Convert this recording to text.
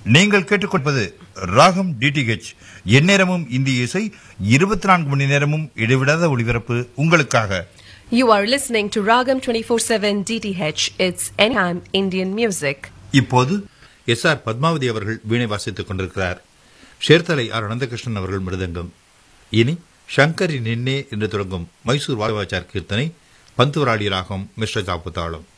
நீங்கள் கேட்டுக்கொள்வது ராகம் டிடிஹெச். எந்நேரமும் இந்திய இசை, 24 மணி நேரமும் இடைவிடாத ஒளிபரப்பு உங்களுக்காக. You are listening to Ragam 24/7 DTH. It's anytime Indian music. இப்போது எஸ்.ஆர். பத்மாவதி அவர்கள் வீணை வாசித்துக் கொண்டிருக்கிறார். ஷேர்தலை ஆர். அனந்தகிருஷ்ணன் அவர்கள் மிருதங்கம். இனி ஷங்கரி நின்னே என்று தொடங்கும் மைசூர் வாதவாச்சார் கீர்த்தனை, பந்துவராளி ராகம், மிஸ்ர ஜாப்பு தாளம்.